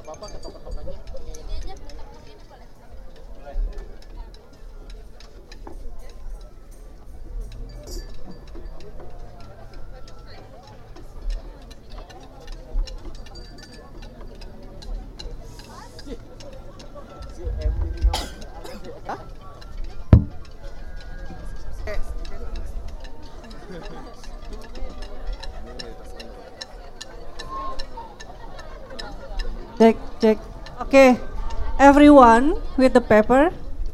Check. Okay, everyone with the paper.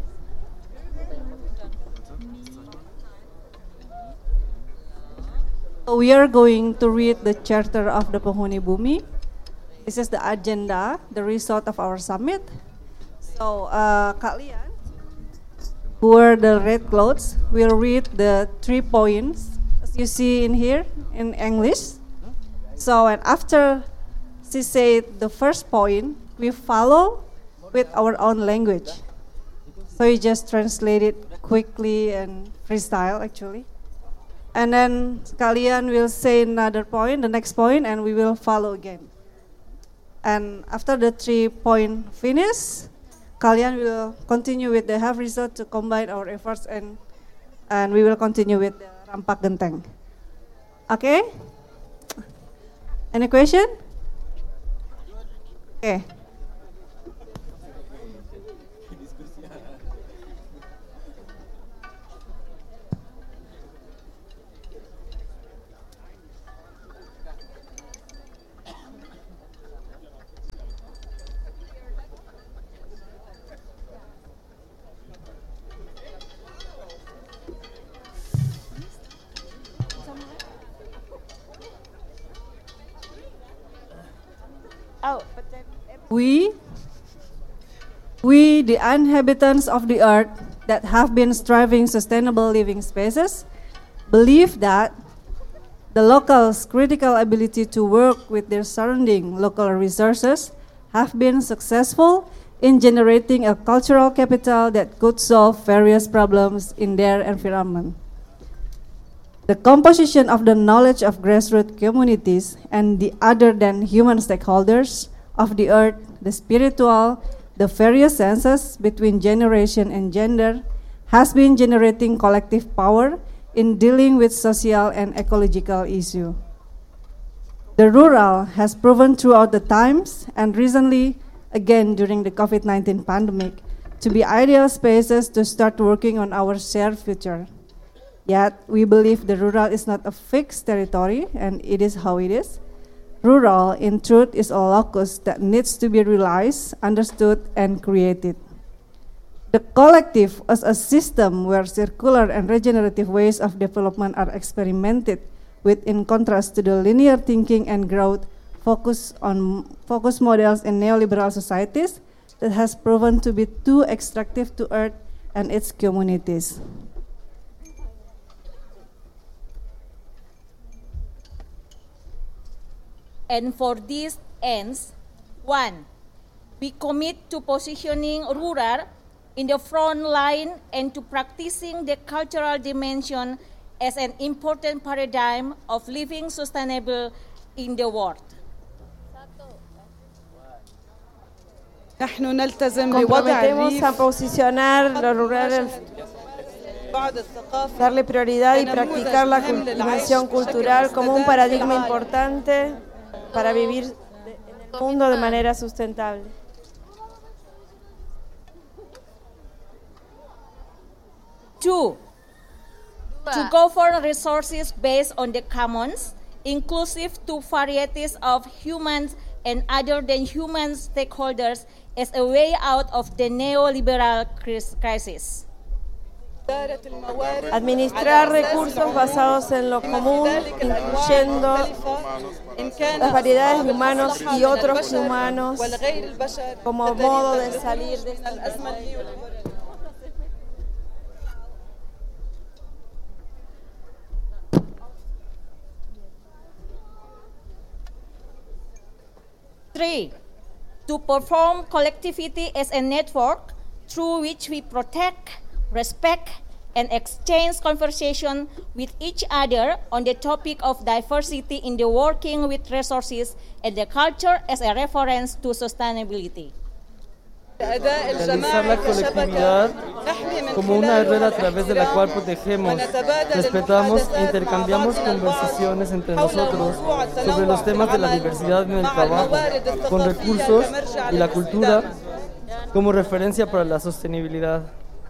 We are going to read the Charter of the Penghuni Bumi. This is the agenda, the result of our summit. So, kalian who wear the red clothes will read the 3 points as you see in here in English. So, and after she said the first point, we follow with our own language. So you just translate it quickly and freestyle actually. And then kalian will say another point, the next point, and we will follow again. And after the 3 point finish, kalian will continue with the half result to combine our efforts and we will continue with the rampak genteng. Okay? Any question? Okay. We, the inhabitants of the earth that have been striving sustainable living spaces, believe that the locals' critical ability to work with their surrounding local resources have been successful in generating a cultural capital that could solve various problems in their environment. The composition of the knowledge of grassroots communities and the other than human stakeholders of the earth, the spiritual, the various senses between generation and gender has been generating collective power in dealing with social and ecological issues. The rural has proven throughout the times and recently, again during the COVID-19 pandemic, to be ideal spaces to start working on our shared future. Yet, we believe the rural is not a fixed territory and it is how it is. Rural, in truth, is a locus that needs to be realized, understood, and created. The collective as a system where circular and regenerative ways of development are experimented with in contrast to the linear thinking and growth focus models in neoliberal societies that has proven to be too extractive to earth and its communities. And for these ends, 1. We commit to positioning rural in the front line and to practicing the cultural dimension as an important paradigm of living sustainable in the world. Comprometemos a posicionar lo rural, darle prioridad y practicar la dimensión cultural como un paradigma importante para vivir en el mundo de manera sustentable. 2. To govern resources based on the commons, inclusive to varieties of humans and other than human stakeholders as a way out of the neoliberal crisis. Administrar recursos basados en lo común, incluyendo las variedades de humanos y otros humanos como modo de salir de esta crisis. Three, to perform collectivity as a network through which we protect, respect, and exchange conversation with each other on the topic of diversity in the working with resources and the culture as a reference to sustainability. Realizar la colectividad como una red a través de la cual protegemos, respetamos e intercambiamos conversaciones entre nosotros sobre los temas de la diversidad en el trabajo, con recursos y la cultura como referencia para la sostenibilidad.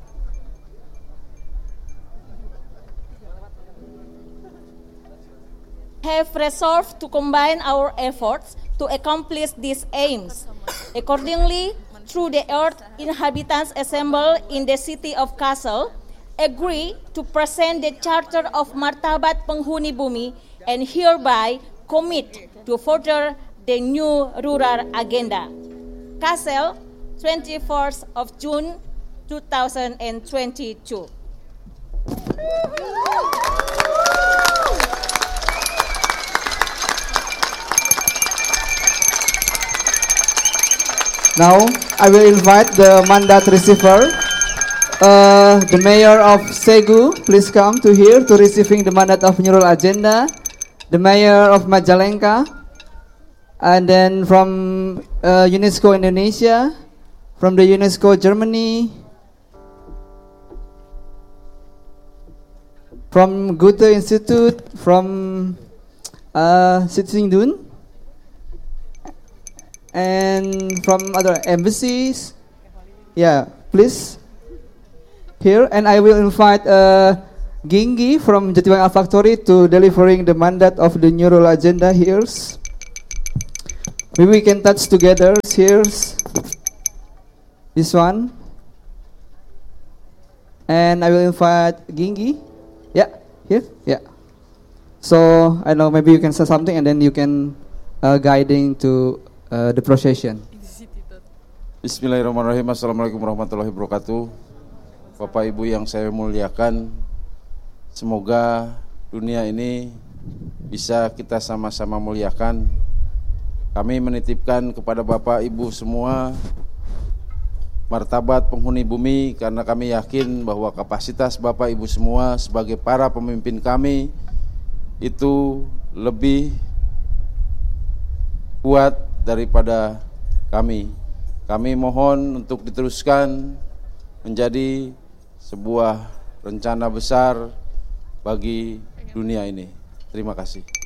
Have resolved to combine our efforts to accomplish these aims. Accordingly, through the Earth inhabitants assembled in the city of Kassel, agree to present the Charter of Martabat Penghuni Bumi and hereby commit to further the new rural agenda. Kassel, 21st of June 2022. Now, I will invite the mandat receiver, the mayor of Segu, please come to here to receiving the mandat of New Rural Agenda, the mayor of Majalengka, and then from UNESCO Indonesia, from the UNESCO Germany, from Goethe Institute, from Sitzingdun, and from other embassies. Yeah, please here. And I will invite Gingi from Jatibangi Factory to delivering the mandate of the New Rural Agenda here. Maybe we can touch together. Here's this one. And I will invite Gingi. Yeah, here. Yeah. So I know maybe you can say something and then you can guiding to the procession. Bismillahirrahmanirrahim. Assalamualaikum warahmatullahi wabarakatuh. Bapak Ibu yang saya muliakan, semoga dunia ini bisa kita sama-sama muliakan. Kami menitipkan kepada Bapak Ibu semua martabat penghuni bumi karena kami yakin bahwa kapasitas Bapak Ibu semua sebagai para pemimpin kami itu lebih kuat daripada kami. Kami mohon untuk diteruskan menjadi sebuah rencana besar bagi dunia ini. Terima kasih.